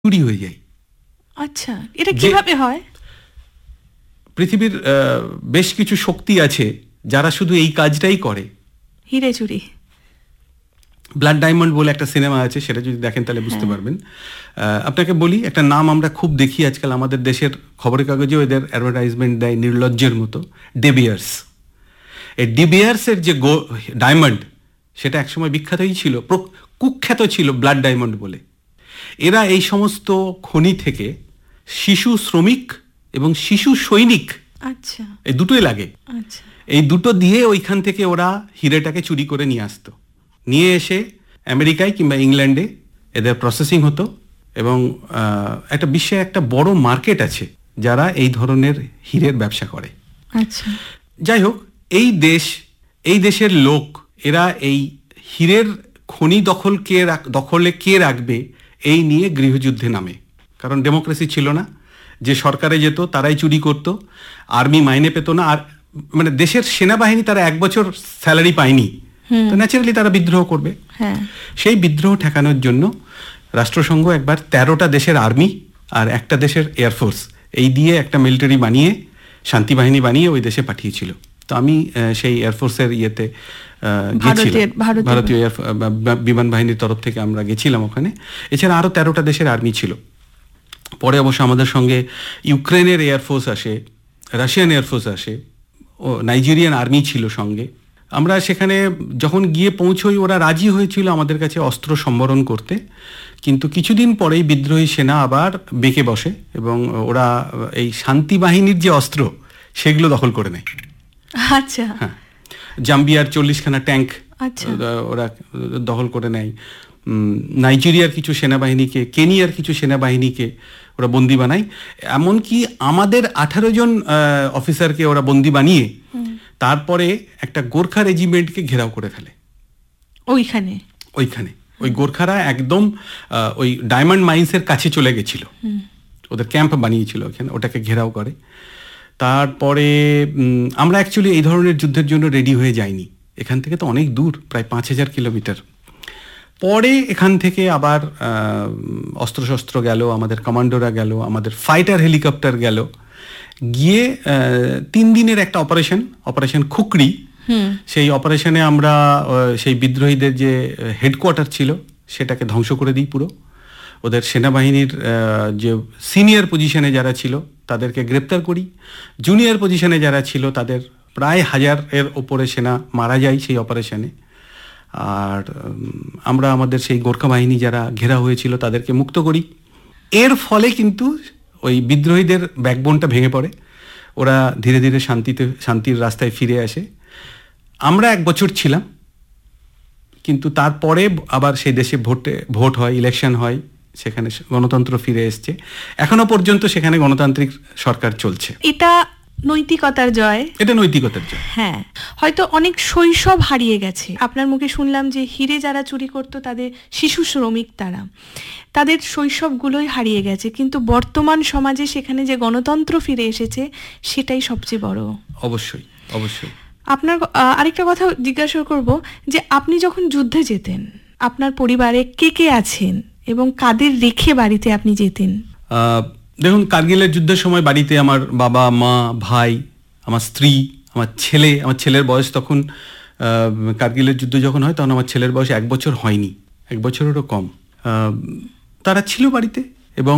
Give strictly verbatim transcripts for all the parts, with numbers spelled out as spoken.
চুরি হয়ে যায়। আচ্ছা, এটা কিভাবে হয়? পৃথিবীর বেশ কিছু শক্তি আছে যারা শুধু এই কাজটাই করে, হিরে চুরি। ব্লাড ডায়মন্ড বলে একটা সিনেমা আছে, সেটা যদি দেখেন তাহলে বুঝতে পারবেন। আপনাকে বলি, একটা নাম আমরা খুব দেখি আজকাল আমাদের দেশের খবরের কাগজেও এদের অ্যাডভার্টাইজমেন্ট দেয় নির্লজ্জের মতো, ডেবিয়ার্স। এই ডিবিয়ার্সের যে গো ডায়মন্ড, সেটা একসময় বিখ্যাতই ছিল, কুখ্যাত ছিল ব্লাড ডায়মন্ড বলে। এরা এই সমস্ত খনি থেকে শিশু শ্রমিক এবং শিশু সৈনিক, আচ্ছা, এই দুটোই লাগে, আচ্ছা, এই দুটো দিয়ে ওইখান থেকে ওরা হিরেটাকে চুরি করে নিয়ে আসতো। নিয়ে এসে আমেরিকায় কিংবা ইংল্যান্ডে এদের প্রসেসিং হতো, এবং একটা বিশ্বে একটা বড় মার্কেট আছে যারা এই ধরনের হীরের ব্যবসা করে। আচ্ছা, যাই হোক, এই দেশ, এই দেশের লোক, এরা এই হীরের খনি দখল কে দখলে কে রাখবে এই নিয়ে গৃহযুদ্ধে নামে। কারণ ডেমোক্রেসি ছিল না, যে সরকারে যেত তারাই চুরি করত, আর্মি মাইনে পেত না, আর মানে দেশের সেনাবাহিনী তারা এক বছর স্যালারি পায়নি, তো ন্যাচারালি তারা বিদ্রোহ করবে। সেই বিদ্রোহ ঠেকানোর জন্য রাষ্ট্রসংঘ একবার তেরোটা দেশের আর্মি আর একটা দেশের এয়ারফোর্স এই দিয়ে একটা মিলিটারি বানিয়ে, শান্তি বাহিনী বানিয়ে ওই দেশে পাঠিয়েছিল। তো আমি সেই এয়ারফোর্সের ইয়েতে গেছিলাম, ভারতীয় বিমান বাহিনীর তরফ থেকে আমরা গেছিলাম ওখানে। এছাড়া আরও তেরোটা দেশের আর্মি ছিল। পরে অবশ্য আমাদের সঙ্গে ইউক্রেনের এয়ারফোর্স আসে, রাশিয়ান এয়ারফোর্স আসে, ও নাইজেরিয়ান আর্মি ছিল সঙ্গে। আমরা সেখানে যখন গিয়ে পৌঁছই, ওরা রাজি হয়েছিল আমাদের কাছে অস্ত্র সম্বরণ করতে, কিন্তু কিছুদিন পরেই বিদ্রোহী সেনা আবার বেঁকে বসে এবং ওরা এই শান্তি বাহিনীর যে অস্ত্র সেগুলো দখল করে নেয়। আচ্ছা, হ্যাঁ, জাম্বিয়ার চল্লিশখানা ট্যাঙ্ক ওরা দখল করে নেয়। নাইজেরিয়ার কিছু সেনাবাহিনীকে, কেনিয়ার কিছু সেনাবাহিনীকে ওরা বন্দি বানায়। এমনকি আমাদের আঠারো জন অফিসারকে ওরা বন্দি বানিয়ে তারপরে একটা গোর্খা রেজিমেন্টকে ঘেরাও করে ফেলে ওইখানে ওইখানে ওই গোর্খারা একদম ওই ডায়মন্ড মাইন্সের কাছে চলে গেছিল, ওদের ক্যাম্প বানিয়েছিল ওখানে, ওটাকে ঘেরাও করে। তারপরে আমরা অ্যাকচুয়ালি এই ধরনের যুদ্ধের জন্য রেডি হয়ে যাইনি, এখান থেকে তো অনেক দূর, প্রায় পাঁচ হাজার কিলোমিটার। পরে এখান থেকে আবার অস্ত্রশস্ত্র গেল, আমাদের কমান্ডোরা গেল, আমাদের ফাইটার হেলিকপ্টার গেল, গিয়ে তিন দিনের একটা অপারেশন, অপারেশন খুকরি, সেই অপারেশনে আমরা সেই বিদ্রোহীদের যে হেডকোয়ার্টার ছিল সেটাকে ধ্বংস করে দিই পুরো। ওদের সেনাবাহিনীর যে সিনিয়র পজিশনে যারা ছিল তাদেরকে গ্রেপ্তার করি, জুনিয়র পজিশনে যারা ছিল তাদের প্রায় হাজারের ওপরে সেনা মারা যায় সেই অপারেশনে। আর আমরা আমাদের সেই গোর্খা বাহিনী যারা ঘেরা হয়েছিল তাদেরকে মুক্ত করি। এর ফলে কিন্তু ওই বিদ্রোহীদের ব্যাকবোনটা ভেঙে পড়ে, ওরা ধীরে ধীরে শান্তিতে শান্তির রাস্তায় ফিরে আসে। আমরা এক বছর ছিলাম, কিন্তু তারপরে আবার সেই দেশে ভোটে ভোট হয়, ইলেকশন হয়, সেখানে গণতন্ত্র ফিরে এসছে। এখনো পর্যন্ত সেখানে গণতান্ত্রিক সরকার চলছে। এটা নৈতিকতার জয়, এটা নৈতিকতার জয়। হ্যাঁ, হয়তো অনেক শৈশব হারিয়ে গেছে। আপনার মুখে শুনলাম যে হিরে যারা চুরি করতো তাদের শিশু শ্রমিক, তারা তাদের শৈশবগুলোই হারিয়ে গেছে, কিন্তু বর্তমান সমাজে সেখানে যে গণতন্ত্র ফিরে এসেছে সেটাই সবচেয়ে বড়। অবশ্যই অবশ্যই। আপনার আরেকটা কথা জিজ্ঞাসা করব, যে আপনি যখন যুদ্ধে যেতেন আপনার পরিবারে কে কে আছেন এবং কাদের রেখে বাড়িতে আপনি যেতেন? দেখুন, কার্গিলের যুদ্ধের সময় বাড়িতে আমার বাবা, মা, ভাই, আমার স্ত্রী, আমার ছেলে। আমার ছেলের বয়স তখন, কার্গিলের যুদ্ধ যখন হয় তখন আমার ছেলের বয়স এক বছর হয়নি, এক বছরেরও কম। তারা ছিল বাড়িতে, এবং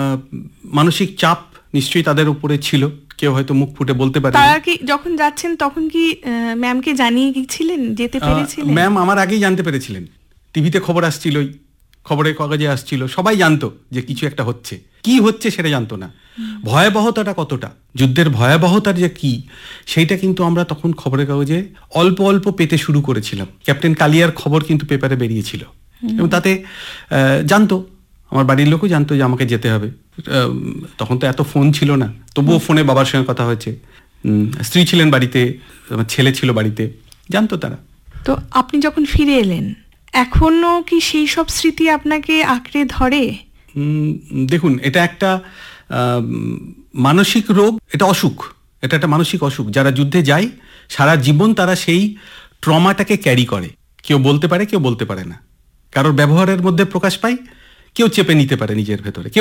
মানসিক চাপ নিশ্চয়ই তাদের উপরে ছিল, কেউ হয়তো মুখ ফুটে বলতে পারে। তারা কি যখন যাচ্ছেন তখন কি ম্যামকে জানিয়ে গিয়েছিলেন, যেতে পেরেছিলেন? ম্যাম আমার আগেই জানতে পেরেছিলেন, টিভিতে খবর আসছিলই, খবরের কাগজে আসছিল, সবাই জানতো যে কিছু একটা হচ্ছে। কি হচ্ছে সেটা জানতো না, ভয়াবহতাটা কতটা, যুদ্ধের ভয়াবহতার যে কি সেইটা কিন্তু আমরা তখন খবরের কাগজে অল্প অল্প পেতে শুরু করেছিলাম। ক্যাপ্টেন কালিয়ার খবর কিন্তু পেপারে বেরিয়েছিল, এবং তাতে জানতো, আমার বাড়ির লোকও জানতো যে আমাকে যেতে হবে। তখন তো এত ফোন ছিল না, তবুও ফোনে বাবার সঙ্গে কথা হয়েছে, স্ত্রী ছিলেন বাড়িতে, আমার ছেলে ছিল বাড়িতে, জানতো তারা। তো আপনি যখন ফিরে এলেন, এখনো কি সেই সব স্মৃতি আপনাকে আঁকড়ে ধরে? দেখুন, এটা একটা মানসিক রোগ, এটা অসুখ, এটা একটা মানসিক অসুখ। যারা যুদ্ধে যায় সারা জীবন তারা সেই ট্রমাটাকে ক্যারি করে, কেউ বলতে পারে, কেউ বলতে পারে না, কারোর ব্যবহারের মধ্যে প্রকাশ পায়, কেউ চেপে নিতে পারে নিজের ভেতরে, কেউ